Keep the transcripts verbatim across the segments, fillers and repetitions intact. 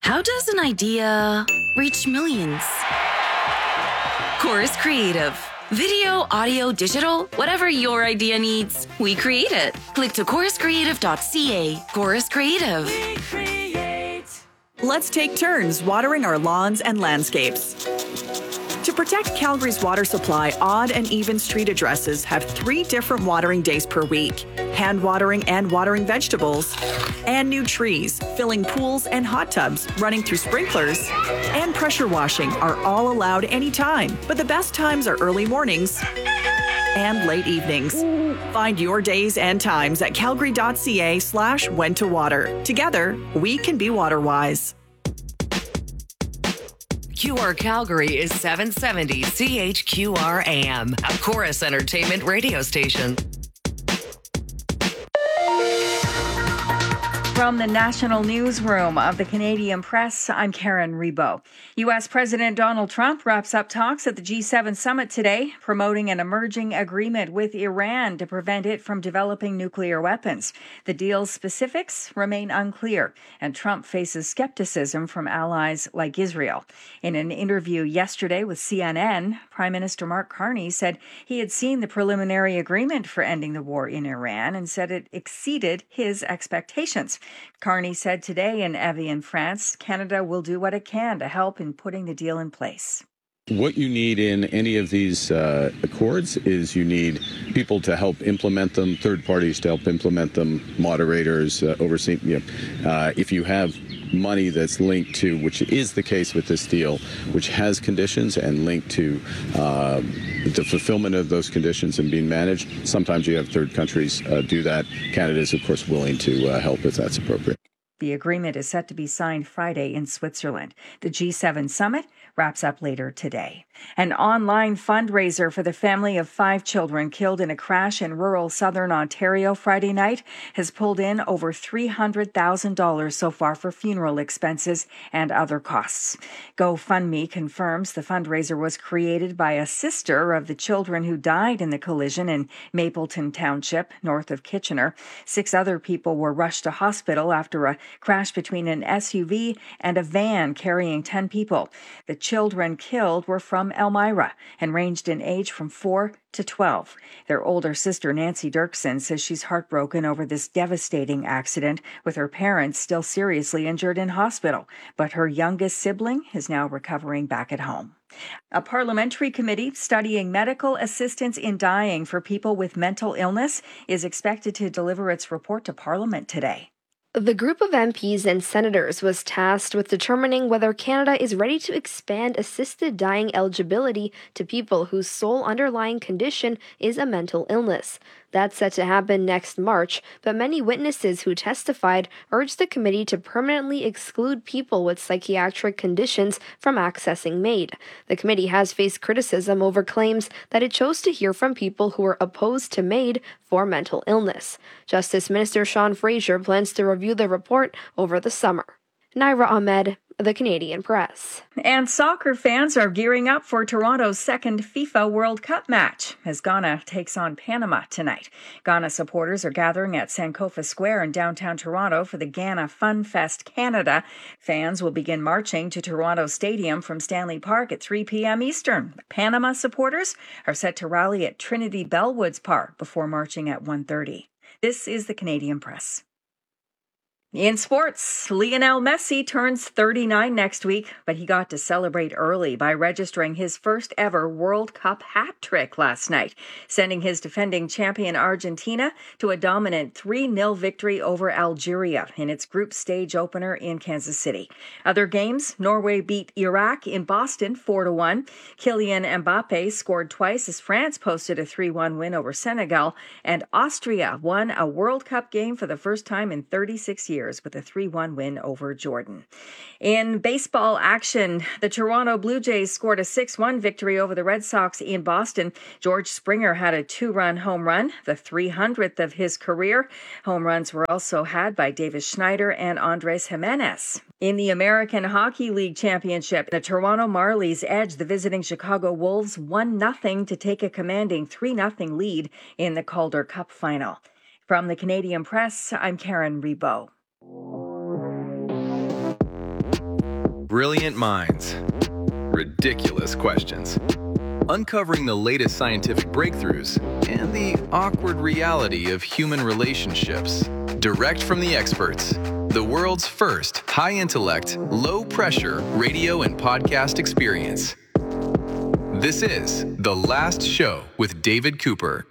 How does an idea reach millions? Chorus Creative. Video, audio, digital, whatever your idea needs, we create it. Click to chorus creative dot c a. Chorus Creative. We create. Let's take turns watering our lawns and landscapes. To protect Calgary's water supply, odd and even street addresses have three different watering days per week: hand watering and watering vegetables, and new trees, filling pools and hot tubs, running through sprinklers, and pressure washing are all allowed anytime. But the best times are early mornings and late evenings. Find your days and times at calgary dot c a slash when to water. Together, we can be water wise. Q R Calgary is seven seventy C H Q R A M, a Chorus Entertainment radio station. From the National Newsroom of the Canadian Press, I'm Karen Rebo. U S. President Donald Trump wraps up talks at the G seven summit today, promoting an emerging agreement with Iran to prevent it from developing nuclear weapons. The deal's specifics remain unclear, and Trump faces skepticism from allies like Israel. In an interview yesterday with C N N, Prime Minister Mark Carney said he had seen the preliminary agreement for ending the war in Iran and said it exceeded his expectations. Carney said today in Evian, France, Canada will do what it can to help in putting the deal in place. What you need in any of these uh, accords is you need people to help implement them, third parties to help implement them, moderators, uh, overseeing. You know, uh, if you have money that's linked to, which is the case with this deal, which has conditions and linked to uh, the fulfillment of those conditions and being managed, sometimes you have third countries uh, do that. Canada is, of course, willing to uh, help if that's appropriate. The agreement is set to be signed Friday in Switzerland. The G seven summit wraps up later today. An online fundraiser for the family of five children killed in a crash in rural southern Ontario Friday night has pulled in over three hundred thousand dollars so far for funeral expenses and other costs. GoFundMe confirms the fundraiser was created by a sister of the children who died in the collision in Mapleton Township, north of Kitchener. Six other people were rushed to hospital after a crash between an S U V and a van carrying ten people. The children killed were from Elmira and ranged in age from four to twelve. Their older sister, Nancy Dirksen, says she's heartbroken over this devastating accident, with her parents still seriously injured in hospital. But her youngest sibling is now recovering back at home. A parliamentary committee studying medical assistance in dying for people with mental illness is expected to deliver its report to Parliament today. The group of M Ps and senators was tasked with determining whether Canada is ready to expand assisted dying eligibility to people whose sole underlying condition is a mental illness. That's set to happen next March, but many witnesses who testified urged the committee to permanently exclude people with psychiatric conditions from accessing MAID. The committee has faced criticism over claims that it chose to hear from people who were opposed to MAID for mental illness. Justice Minister Sean Fraser plans to review the report over the summer. Naira Ahmed, The Canadian Press. And soccer fans are gearing up for Toronto's second FIFA World Cup match as Ghana takes on Panama tonight. Ghana supporters are gathering at Sankofa Square in downtown Toronto for the Ghana Fun Fest Canada. Fans will begin marching to Toronto Stadium from Stanley Park at three p.m. Eastern. Panama supporters are set to rally at Trinity Bellwoods Park before marching at one thirty. This is the Canadian Press. In sports, Lionel Messi turns thirty-nine next week, but he got to celebrate early by registering his first ever World Cup hat trick last night, sending his defending champion Argentina to a dominant three nil victory over Algeria in its group stage opener in Kansas City. Other games, Norway beat Iraq in Boston four to one. Kylian Mbappe scored twice as France posted a three one win over Senegal, and Austria won a World Cup game for the first time in thirty-six years. With a three one win over Jordan. In baseball action, the Toronto Blue Jays scored a six one victory over the Red Sox in Boston. George Springer had a two-run home run, the three hundredth of his career. Home runs were also had by Davis Schneider and Andres Jimenez. In the American Hockey League Championship, the Toronto Marlies edged the visiting Chicago Wolves one nothing to take a commanding three nothing lead in the Calder Cup final. From the Canadian Press, I'm Karen Rebo. Brilliant minds. Ridiculous questions. Uncovering the latest scientific breakthroughs and the awkward reality of human relationships. Direct from the experts. The world's first high-intellect, low-pressure radio and podcast experience. This is The Last Show with David Cooper.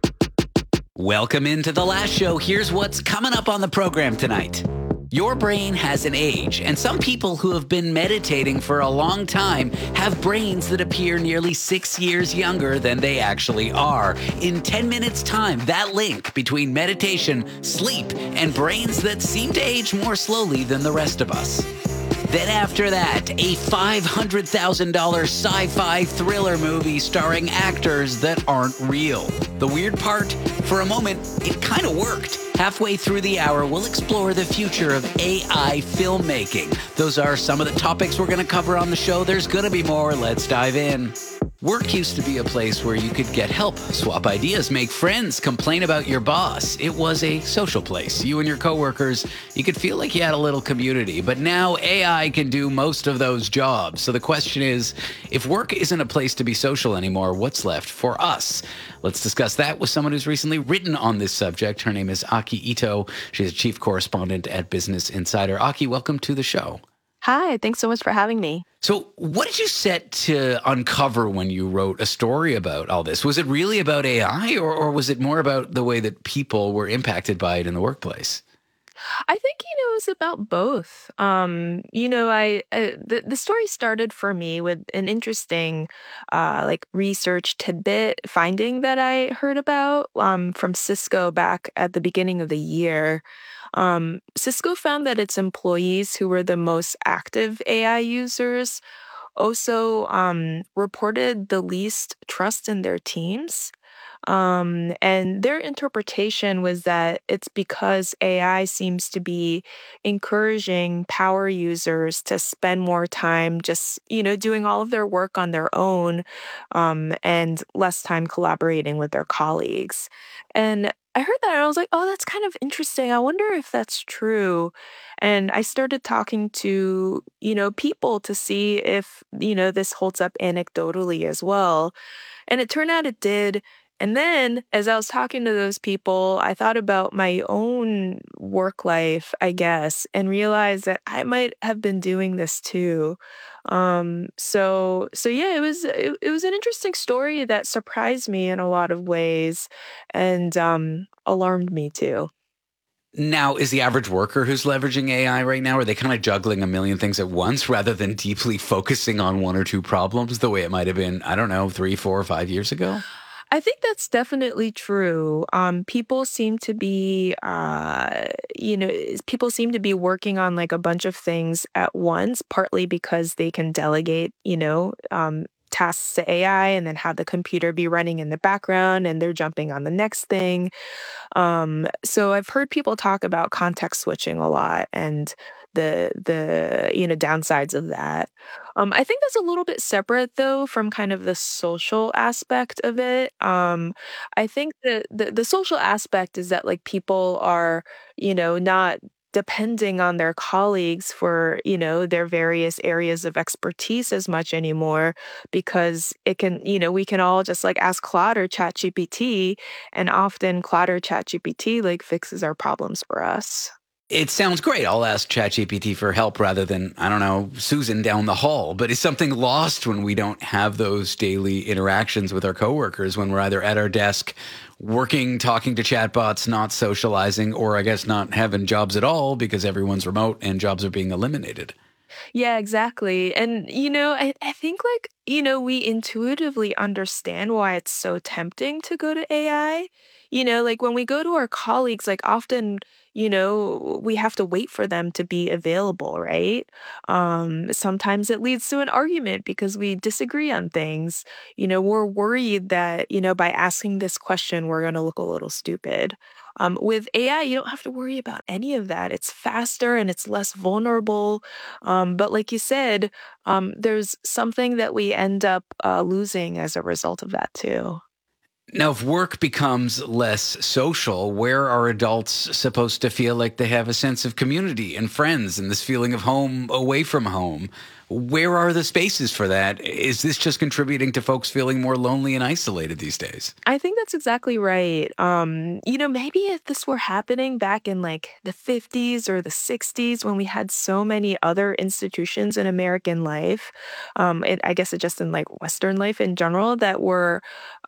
Welcome into The Last Show. Here's what's coming up on the program tonight. Your brain has an age, and some people who have been meditating for a long time have brains that appear nearly six years younger than they actually are. In ten minutes' time, that link between meditation, sleep, and brains that seem to age more slowly than the rest of us. Then after that, a five hundred thousand dollars sci-fi thriller movie starring actors that aren't real. The weird part, for a moment, it kind of worked. Halfway through the hour, we'll explore the future of A I filmmaking. Those are some of the topics we're going to cover on the show. There's going to be more. Let's dive in. Work used to be a place where you could get help, swap ideas, make friends, complain about your boss. It was a social place. You and your coworkers, you could feel like you had a little community. But now A I can do most of those jobs. So the question is, if work isn't a place to be social anymore, what's left for us? Let's discuss that with someone who's recently written on this subject. Her name is Aki Ito. She's a chief correspondent at Business Insider. Aki, welcome to the show. Hi, thanks so much for having me. So what did you set to uncover when you wrote a story about all this? Was it really about A I, or, or was it more about the way that people were impacted by it in the workplace? I think, you know, it was about both. Um, you know, I, I the, the story started for me with an interesting uh, like research tidbit finding that I heard about um, from Cisco back at the beginning of the year. Um, Cisco found that its employees who were the most active A I users also um, reported the least trust in their teams. Um, and their interpretation was that it's because A I seems to be encouraging power users to spend more time just, you know, doing all of their work on their own, um, and less time collaborating with their colleagues. And I heard that and I was like, oh, that's kind of interesting. I wonder if that's true. And I started talking to, you know, people to see if, you know, this holds up anecdotally as well. And it turned out it did. And then as I was talking to those people, I thought about my own work life, I guess, and realized that I might have been doing this too. Um, so, so yeah, it was, it, it was an interesting story that surprised me in a lot of ways and um, alarmed me too. Now, is the average worker who's leveraging A I right now, are they kind of juggling a million things at once rather than deeply focusing on one or two problems the way it might have been, I don't know, three, four, or five years ago? I think that's definitely true. Um, people seem to be, uh, you know, people seem to be working on like a bunch of things at once, partly because they can delegate, you know, um, tasks to A I and then have the computer be running in the background and they're jumping on the next thing. Um, so I've heard people talk about context switching a lot and the the you know downsides of that. Um, I think that's a little bit separate though from kind of the social aspect of it. Um, I think that the the social aspect is that like people are you know not depending on their colleagues for, you know, their various areas of expertise as much anymore because it can, you know, we can all just like ask Claude or ChatGPT, and often Claude or ChatGPT like fixes our problems for us. It sounds great. I'll ask ChatGPT for help rather than, I don't know, Susan down the hall. But is something lost when we don't have those daily interactions with our coworkers, when we're either at our desk working, talking to chatbots, not socializing, or I guess not having jobs at all because everyone's remote and jobs are being eliminated? Yeah, exactly. And, you know, I, I think like, you know, we intuitively understand why it's so tempting to go to A I. You know, like when we go to our colleagues, like often, you know, we have to wait for them to be available, right? Um, sometimes it leads to an argument because we disagree on things. You know, we're worried that, you know, by asking this question, we're going to look a little stupid. Um, with A I, you don't have to worry about any of that. It's faster and it's less vulnerable. Um, but like you said, um, there's something that we end up uh, losing as a result of that too. Now, if work becomes less social, where are adults supposed to feel like they have a sense of community and friends and this feeling of home away from home? Where are the spaces for that? Is this just contributing to folks feeling more lonely and isolated these days? I think that's exactly right. Um, you know, maybe if this were happening back in like the fifties or the sixties when we had so many other institutions in American life, um, it, I guess it just in like Western life in general that were,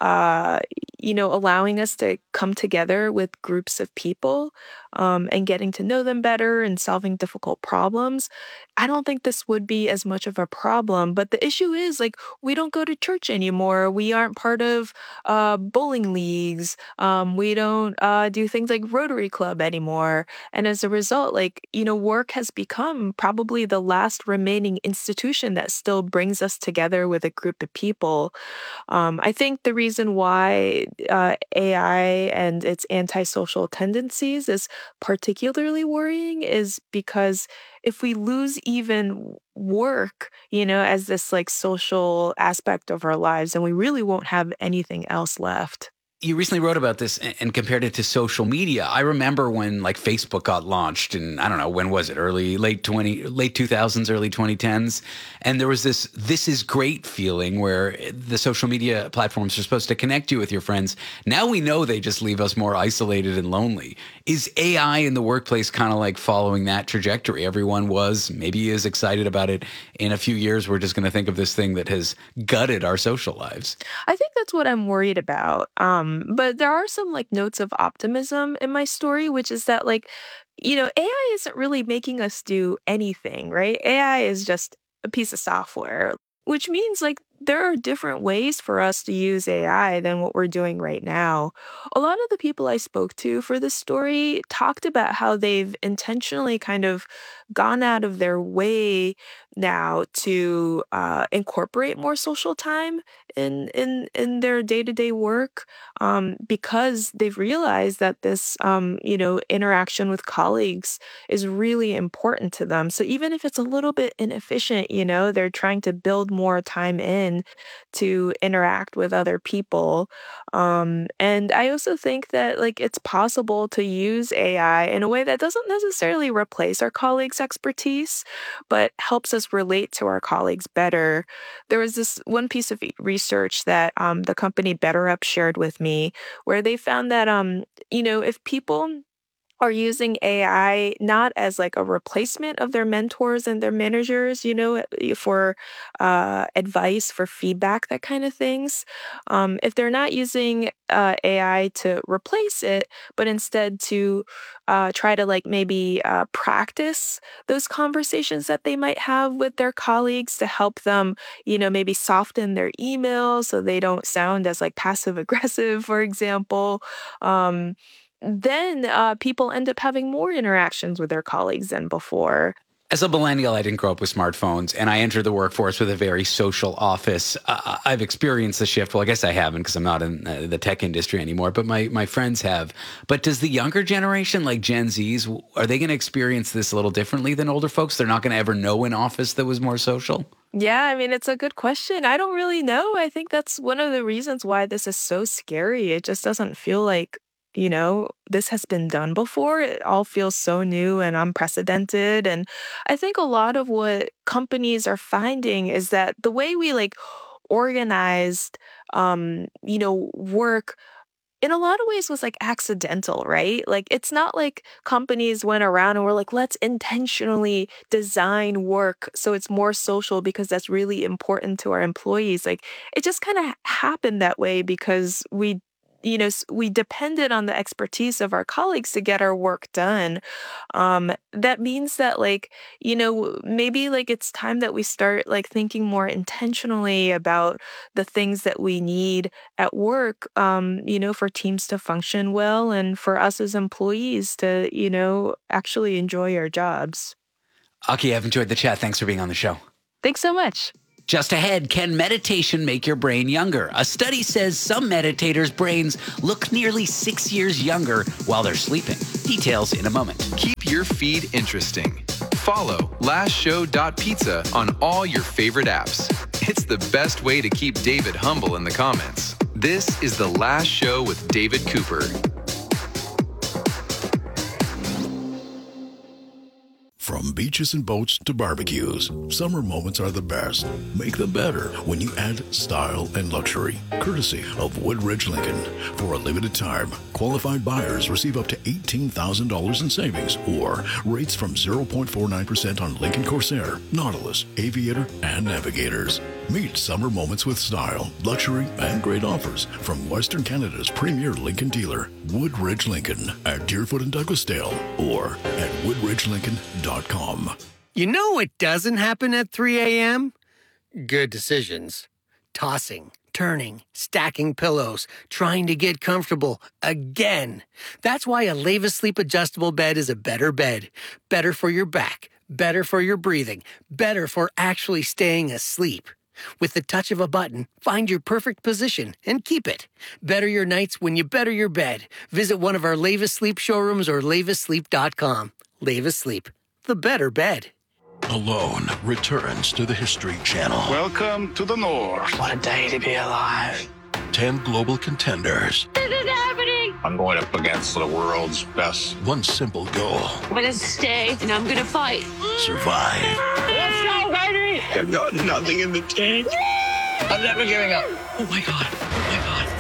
uh, you know, allowing us to come together with groups of people um, and getting to know them better and solving difficult problems. I don't think this would be as much of a problem. But the issue is like we don't go to church anymore. We aren't part of uh, bowling leagues. Um, we don't uh, do things like Rotary Club anymore. And as a result, like, you know, work has become probably the last remaining institution that still brings us together with a group of people. Um, I think the reason why uh, A I and its antisocial tendencies is particularly worrying is because if we lose even work, you know, as this like social aspect of our lives, then we really won't have anything else left. You recently wrote about this and compared it to social media. I remember when like Facebook got launched and I don't know, when was it? Early, late twenty, late two thousands, early twenty tens. And there was this, this is great feeling where the social media platforms are supposed to connect you with your friends. Now we know they just leave us more isolated and lonely. Is A I in the workplace kind of like following that trajectory? Everyone was, maybe is excited about it. In a few years, we're just going to think of this thing that has gutted our social lives. I think that's what I'm worried about. Um, But there are some like notes of optimism in my story, which is that like, you know, A I isn't really making us do anything, right? A I is just a piece of software, which means like there are different ways for us to use A I than what we're doing right now. A lot of the people I spoke to for this story talked about how they've intentionally kind of gone out of their way now to uh, incorporate more social time in in in their day-to-day work um, because they've realized that this um, you know interaction with colleagues is really important to them. So even if it's a little bit inefficient, you know, they're trying to build more time in to interact with other people. Um, and I also think that like it's possible to use A I in a way that doesn't necessarily replace our colleagues' expertise, but helps us relate to our colleagues better. There was this one piece of research that um, the company BetterUp shared with me, where they found that um, you know, if people are using A I not as like a replacement of their mentors and their managers, you know, for uh, advice, for feedback, that kind of things. Um, if they're not using uh, A I to replace it, but instead to uh, try to like maybe uh, practice those conversations that they might have with their colleagues to help them, you know, maybe soften their emails so they don't sound as like passive aggressive, for example. Um, then uh, people end up having more interactions with their colleagues than before. As a millennial, I didn't grow up with smartphones, and I entered the workforce with a very social office. Uh, I've experienced the shift. Well, I guess I haven't because I'm not in uh, the tech industry anymore, but my, my friends have. But does the younger generation, like Gen Zs, are they going to experience this a little differently than older folks? They're not going to ever know an office that was more social? Yeah, I mean, it's a good question. I don't really know. I think that's one of the reasons why this is so scary. It just doesn't feel like, you know, this has been done before. It all feels so new and unprecedented. And I think a lot of what companies are finding is that the way we like organized, um, you know, work in a lot of ways was like accidental, right? Like it's not like companies went around and were like, let's intentionally design work so it's more social because that's really important to our employees. Like it just kind of happened that way because we you know, we depended on the expertise of our colleagues to get our work done. Um, that means that, like, you know, maybe like it's time that we start like thinking more intentionally about the things that we need at work, um, you know, for teams to function well and for us as employees to, you know, actually enjoy our jobs. Aki, I've enjoyed the chat. Thanks for being on the show. Thanks so much. Just ahead, can meditation make your brain younger? A study says some meditators' brains look nearly six years younger while they're sleeping. Details in a moment. Keep your feed interesting. Follow last show dot pizza on all your favorite apps. It's the best way to keep David humble in the comments. This is The Last Show with David Cooper. From beaches and boats to barbecues, summer moments are the best. Make them better when you add style and luxury, courtesy of Woodridge Lincoln. For a limited time, qualified buyers receive up to eighteen thousand dollars in savings or rates from zero point four nine percent on Lincoln Corsair, Nautilus, Aviator, and Navigators. Meet summer moments with style, luxury, and great offers from Western Canada's premier Lincoln dealer, Woodridge Lincoln, at Deerfoot and Douglasdale, or at woodridge lincoln dot com. You know what doesn't happen at three a.m.? Good decisions. Tossing, turning, stacking pillows, trying to get comfortable again. That's why a Leva Sleep adjustable bed is a better bed. Better for your back, better for your breathing, better for actually staying asleep. With the touch of a button, find your perfect position and keep it. Better your nights when you better your bed. Visit one of our Leva Sleep showrooms or leva sleep dot com. Leva Sleep, the better bed. Alone returns to the History Channel. Welcome to the North. What a day to be alive. Ten global contenders. This is happening. I'm going up against the world's best. One simple goal. I'm going to stay and I'm going to fight. Survive. Let's go, baby. I've got nothing in the tank. I'm never giving up. Oh my God. Oh my God.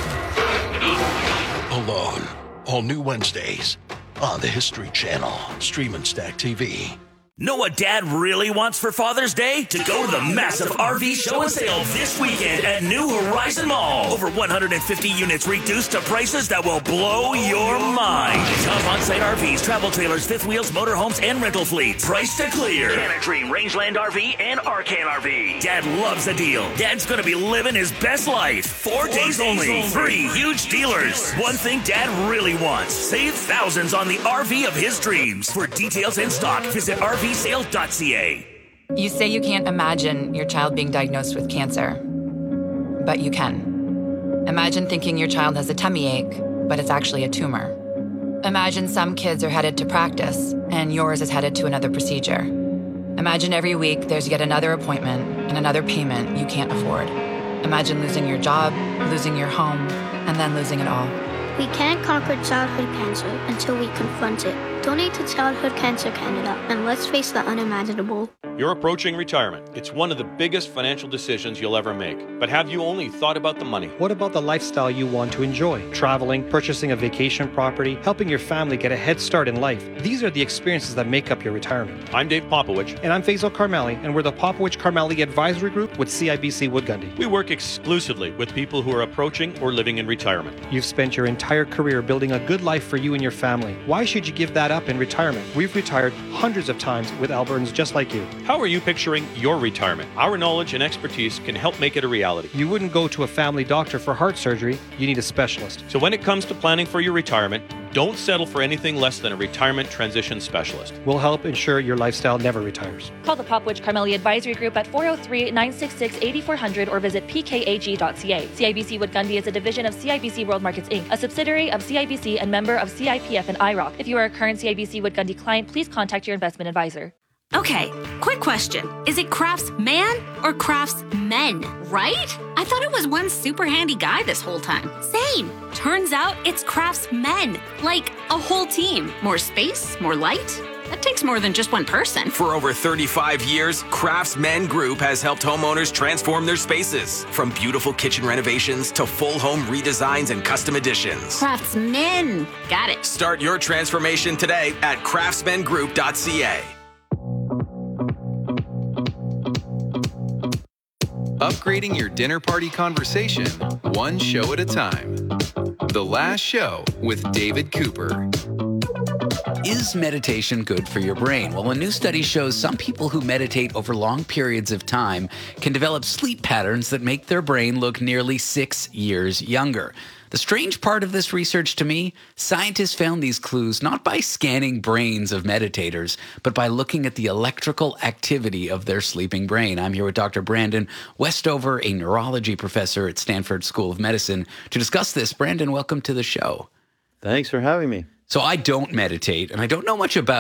Oh my God. Alone. All new Wednesdays on the History Channel. Stream and Stack T V. Know what Dad really wants for Father's Day? To go to the massive R V show and sale this weekend at New Horizon Mall. Over one hundred fifty units reduced to prices that will blow your mind. Top on-site R Vs, travel trailers, fifth wheels, motorhomes, and rental fleets. Price to clear. Canna Dream, Rangeland R V, and Arcan R V. Dad loves the deal. Dad's gonna be living his best life. Four, Four days, days only. only. Three huge dealers. One thing Dad really wants. Save thousands on the R V of his dreams. For details and stock, visit R V sale dot c a. You say you can't imagine your child being diagnosed with cancer, but you can. Imagine thinking your child has a tummy ache, but it's actually a tumor. Imagine some kids are headed to practice, and yours is headed to another procedure. Imagine every week there's yet another appointment and another payment you can't afford. Imagine losing your job, losing your home, and then losing it all. We can't conquer childhood cancer until we confront it. Donate to Childhood Cancer Canada, and let's face the unimaginable. You're approaching retirement. It's one of the biggest financial decisions you'll ever make. But have you only thought about the money? What about the lifestyle you want to enjoy? Traveling, purchasing a vacation property, helping your family get a head start in life. These are the experiences that make up your retirement. I'm Dave Popowich. And I'm Faisal Karmali, and we're the Popowich Karmali Advisory Group with C I B C Wood Gundy. We work exclusively with people who are approaching or living in retirement. You've spent your entire career building a good life for you and your family. Why should you give that up in retirement? We've retired hundreds of times with Albertans just like you. How are you picturing your retirement? Our knowledge and expertise can help make it a reality. You wouldn't go to a family doctor for heart surgery. You need a specialist. So when it comes to planning for your retirement, don't settle for anything less than a retirement transition specialist. We'll help ensure your lifestyle never retires. Call the Popowich Karmali Advisory Group at four oh three, nine six six, eight four zero zero or visit p k a g dot c a. C I B C Wood Gundy is a division of C I B C World Markets Incorporated, a subsidiary of C I B C and member of C I P F and I R O C. If you are a current C I B C Wood Gundy client, please contact your investment advisor. Okay, quick question. Is it Craftsman or Craftsmen, right? I thought it was one super handy guy this whole time. Same. Turns out it's Craftsmen, like a whole team. More space, more light. That takes more than just one person. For over thirty-five years, Craftsmen Group has helped homeowners transform their spaces. From beautiful kitchen renovations to full home redesigns and custom additions. Craftsmen. Got it. Start your transformation today at craftsman group dot c a. Upgrading your dinner party conversation, one show at a time. The Last Show with David Cooper. Is meditation good for your brain? Well, a new study shows some people who meditate over long periods of time can develop sleep patterns that make their brain look nearly six years younger. The strange part of this research to me, scientists found these clues not by scanning brains of meditators, but by looking at the electrical activity of their sleeping brain. I'm here with Doctor Brandon Westover, a neurology professor at Stanford School of Medicine, to discuss this. Brandon, welcome to the show. Thanks for having me. So I don't meditate, and I don't know much about